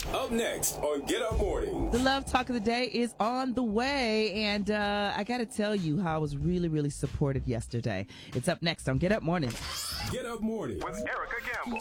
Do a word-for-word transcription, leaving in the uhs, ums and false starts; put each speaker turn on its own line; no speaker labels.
Up next on Get Up Morning.
The Love Talk of the Day is on the way, and uh, I got to tell you how I was really, really supported yesterday. It's up next on Get Up Morning.
Get Up Morning
with Erica Gamble.